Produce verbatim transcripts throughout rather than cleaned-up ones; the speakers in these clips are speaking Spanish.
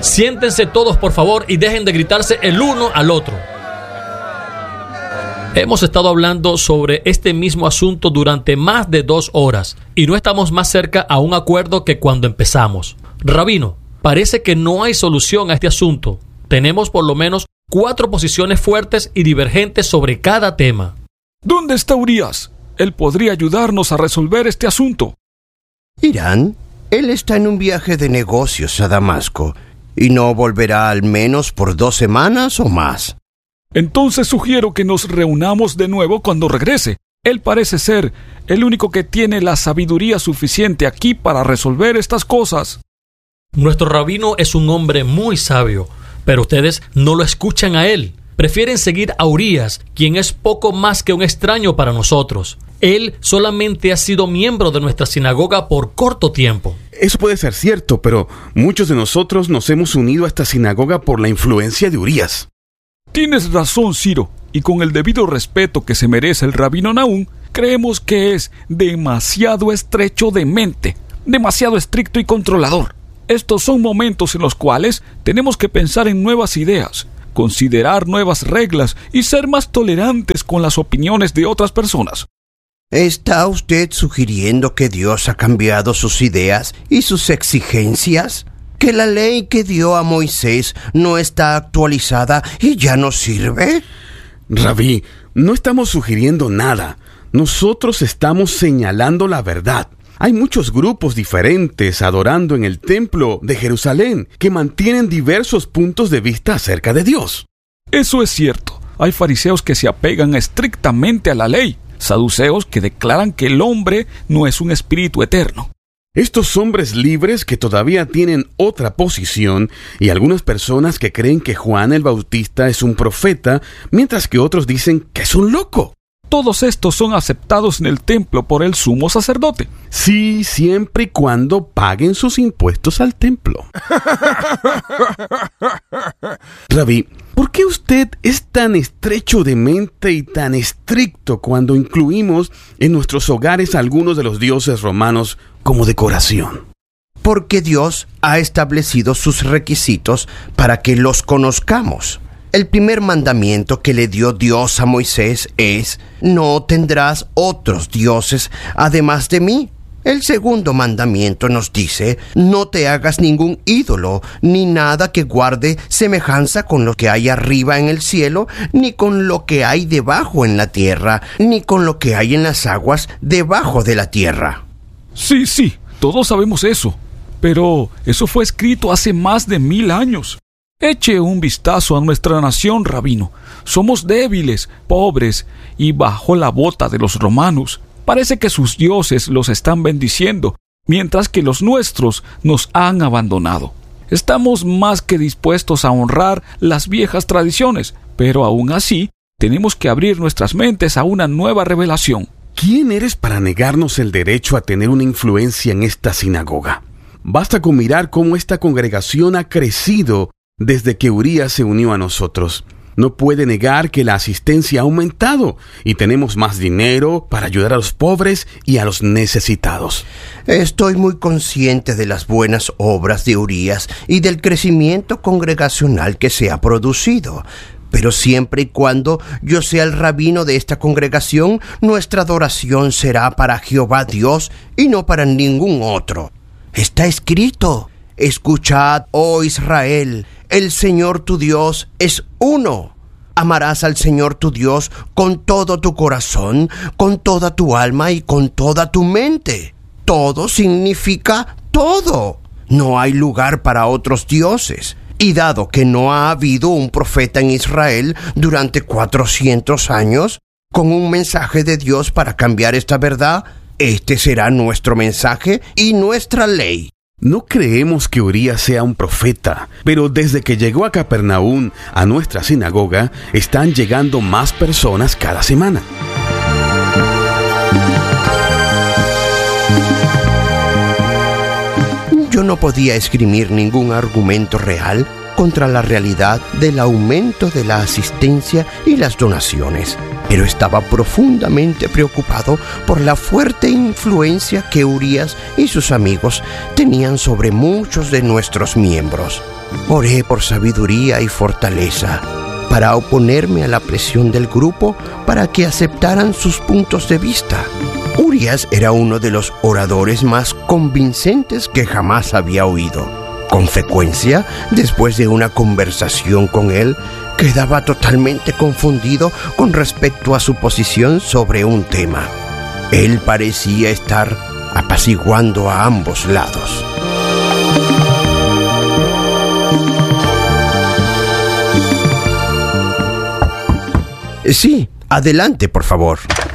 Siéntense todos, por favor, y dejen de gritarse el uno al otro. Hemos estado hablando sobre este mismo asunto durante más de dos horas y no estamos más cerca a un acuerdo que cuando empezamos. Rabino, parece que no hay solución a este asunto. Tenemos por lo menos cuatro posiciones fuertes y divergentes sobre cada tema. ¿Dónde está Urías? Él podría ayudarnos a resolver este asunto. Irán, él está en un viaje de negocios a Damasco y no volverá al menos por dos semanas o más. Entonces sugiero que nos reunamos de nuevo cuando regrese. Él parece ser el único que tiene la sabiduría suficiente aquí para resolver estas cosas. Nuestro rabino es un hombre muy sabio, pero ustedes no lo escuchan a él. Prefieren seguir a Urías, quien es poco más que un extraño para nosotros. Él solamente ha sido miembro de nuestra sinagoga por corto tiempo. Eso puede ser cierto, pero muchos de nosotros nos hemos unido a esta sinagoga por la influencia de Urías. Tienes razón, Ciro, y con el debido respeto que se merece el rabino Nahum, creemos que es demasiado estrecho de mente, demasiado estricto y controlador. Estos son momentos en los cuales tenemos que pensar en nuevas ideas, considerar nuevas reglas y ser más tolerantes con las opiniones de otras personas. ¿Está usted sugiriendo que Dios ha cambiado sus ideas y sus exigencias? ¿Que la ley que dio a Moisés no está actualizada y ya no sirve? Rabí, no estamos sugiriendo nada. Nosotros estamos señalando la verdad. Hay muchos grupos diferentes adorando en el templo de Jerusalén que mantienen diversos puntos de vista acerca de Dios. Eso es cierto. Hay fariseos que se apegan estrictamente a la ley, saduceos que declaran que el hombre no es un espíritu eterno. Estos hombres libres que todavía tienen otra posición y algunas personas que creen que Juan el Bautista es un profeta, mientras que otros dicen que es un loco. Todos estos son aceptados en el templo por el sumo sacerdote. Sí, siempre y cuando paguen sus impuestos al templo. Rabí, ¿por qué usted es tan estrecho de mente y tan estricto cuando incluimos en nuestros hogares a algunos de los dioses romanos como decoración? Porque Dios ha establecido sus requisitos para que los conozcamos. El primer mandamiento que le dio Dios a Moisés es: no tendrás otros dioses además de mí. El segundo mandamiento nos dice: no te hagas ningún ídolo, ni nada que guarde semejanza con lo que hay arriba en el cielo, ni con lo que hay debajo en la tierra, ni con lo que hay en las aguas debajo de la tierra. Sí, sí, todos sabemos eso, pero eso fue escrito hace más de mil años. Eche un vistazo a nuestra nación, rabino. Somos débiles, pobres y bajo la bota de los romanos. Parece que sus dioses los están bendiciendo, mientras que los nuestros nos han abandonado. Estamos más que dispuestos a honrar las viejas tradiciones, pero aún así tenemos que abrir nuestras mentes a una nueva revelación. ¿Quién eres para negarnos el derecho a tener una influencia en esta sinagoga? Basta con mirar cómo esta congregación ha crecido desde que Urías se unió a nosotros. No puede negar que la asistencia ha aumentado y tenemos más dinero para ayudar a los pobres y a los necesitados. Estoy muy consciente de las buenas obras de Urías y del crecimiento congregacional que se ha producido. Pero siempre y cuando yo sea el rabino de esta congregación, nuestra adoración será para Jehová Dios y no para ningún otro. Está escrito: escuchad, oh Israel, el Señor tu Dios es uno. Amarás al Señor tu Dios con todo tu corazón, con toda tu alma y con toda tu mente. Todo significa todo. No hay lugar para otros dioses. Y dado que no ha habido un profeta en Israel durante cuatrocientos años, con un mensaje de Dios para cambiar esta verdad, este será nuestro mensaje y nuestra ley. No creemos que Urías sea un profeta, pero desde que llegó a Capernaum, a nuestra sinagoga, están llegando más personas cada semana. Yo no podía esgrimir ningún argumento real contra la realidad del aumento de la asistencia y las donaciones. pero estaba profundamente preocupado por la fuerte influencia que Urías y sus amigos tenían sobre muchos de nuestros miembros. Oré por sabiduría y fortaleza para oponerme a la presión del grupo para que aceptaran sus puntos de vista. Urías era uno de los oradores más convincentes que jamás había oído. Con frecuencia, después de una conversación con él, quedaba totalmente confundido con respecto a su posición sobre un tema. Él parecía estar apaciguando a ambos lados. Sí, adelante, por favor.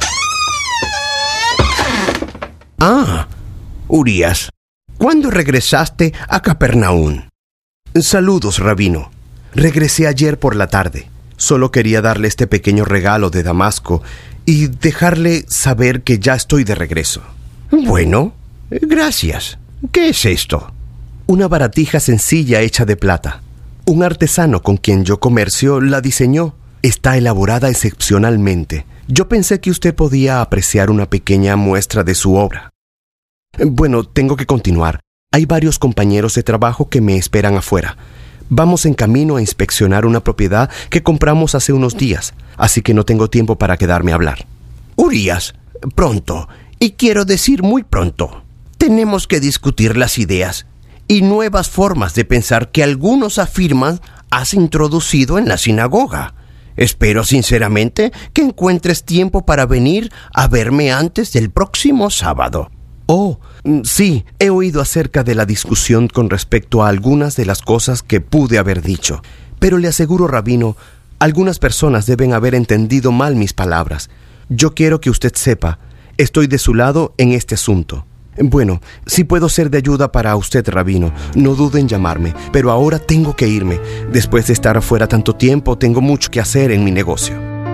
Ah, Urías, ¿cuándo regresaste a Capernaum? Saludos, rabino. Regresé ayer por la tarde. Solo quería darle este pequeño regalo de Damasco y dejarle saber que ya estoy de regreso. Bueno, gracias. ¿Qué es esto? Una baratija sencilla hecha de plata. Un artesano con quien yo comercio la diseñó. Está elaborada excepcionalmente. Yo pensé que usted podía apreciar una pequeña muestra de su obra. Bueno, tengo que continuar. Hay varios compañeros de trabajo que me esperan afuera. Vamos en camino a inspeccionar una propiedad que compramos hace unos días, así que no tengo tiempo para quedarme a hablar. Urías, pronto, y quiero decir muy pronto, tenemos que discutir las ideas y nuevas formas de pensar que algunos afirman has introducido en la sinagoga. Espero sinceramente que encuentres tiempo para venir a verme antes del próximo sábado. Oh, sí, he oído acerca de la discusión con respecto a algunas de las cosas que pude haber dicho. Pero le aseguro, rabino, algunas personas deben haber entendido mal mis palabras. Yo quiero que usted sepa, estoy de su lado en este asunto. Bueno, si puedo ser de ayuda para usted, rabino, no dude en llamarme, pero ahora tengo que irme. Después de estar afuera tanto tiempo, tengo mucho que hacer en mi negocio.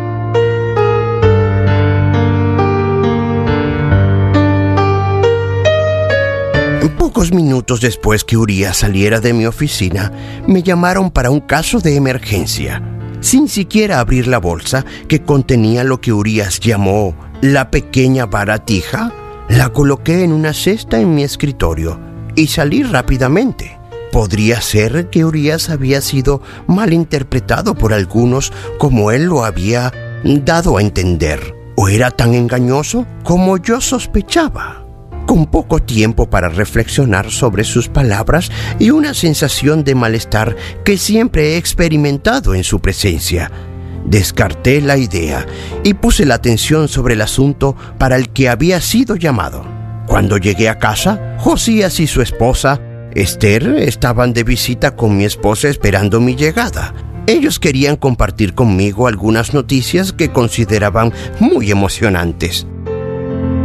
Pocos minutos después que Urías saliera de mi oficina, me llamaron para un caso de emergencia. Sin siquiera abrir la bolsa que contenía lo que Urías llamó la pequeña baratija, la coloqué en una cesta en mi escritorio y salí rápidamente. Podría ser que Urías había sido malinterpretado por algunos como él lo había dado a entender, o era tan engañoso como yo sospechaba. Con poco tiempo para reflexionar sobre sus palabras y una sensación de malestar que siempre he experimentado en su presencia, descarté la idea y puse la atención sobre el asunto para el que había sido llamado. Cuando llegué a casa, Josías y su esposa, Esther, estaban de visita con mi esposa esperando mi llegada. Ellos querían compartir conmigo algunas noticias que consideraban muy emocionantes.